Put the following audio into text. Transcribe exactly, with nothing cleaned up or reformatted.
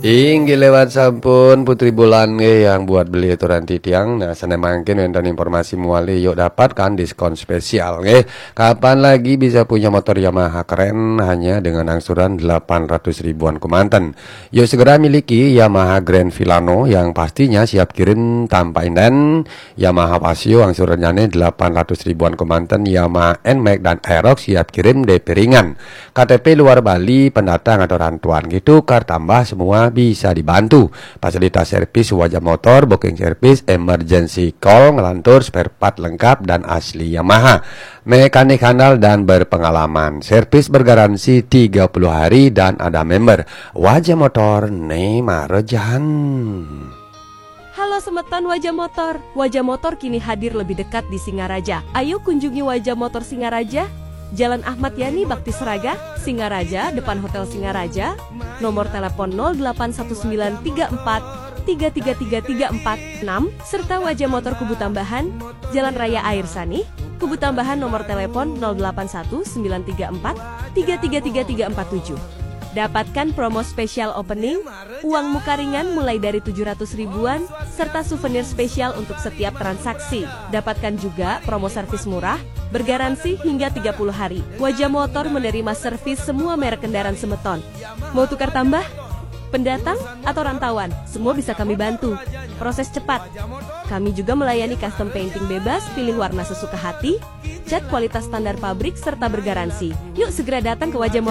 Inggih lewat sampun Putri Bulan nggih yang buat beli aturan titiang. Nah, sana mangkin wonten informasi muali yuk dapatkan diskon spesial nggih. Kapan lagi bisa punya motor Yamaha keren hanya dengan angsuran delapan ratus ribuan Kumanten. Yuk segera miliki Yamaha Grand Villano yang pastinya siap kirim tanpa inden. Yamaha Pasio angsurannya delapan ratus ribuan Kumanten. Yamaha N-Max dan Aerox siap kirim D P ringan. K T P luar Bali, pendatang atau rantuan gitu, kar tambah semua bisa dibantu. Fasilitas servis wajah motor, booking service, emergency call, ngelantur, spare part lengkap dan asli Yamaha. Mekanik handal dan berpengalaman. Servis bergaransi tiga puluh hari dan ada member. Wajah motor Neymar Rejan. Halo Semeton Wajah Motor. Wajah Motor kini hadir lebih dekat di Singaraja. Ayo kunjungi Wajah Motor Singaraja. Jalan Ahmad Yani Bakti Seraga, Singaraja, depan Hotel Singaraja. Nomor telepon nol delapan satu sembilan tiga empat tiga tiga tiga tiga empat enam serta Wajah Motor Kubu Tambahan, Jalan Raya Air Sani, Kubu Tambahan nomor telepon nol delapan satu sembilan tiga empat tiga tiga tiga tiga empat tujuh. Dapatkan promo spesial opening, uang muka ringan mulai dari tujuh ratus ribuan, serta souvenir spesial untuk setiap transaksi. Dapatkan juga promo servis murah, bergaransi hingga tiga puluh hari. Wajah Motor menerima servis semua merek kendaraan Semeton. Mau tukar tambah? Pendatang atau rantauan? Semua bisa kami bantu. Proses cepat. Kami juga melayani custom painting bebas, pilih warna sesuka hati, cat kualitas standar pabrik, serta bergaransi. Yuk segera datang ke Wajah Motor.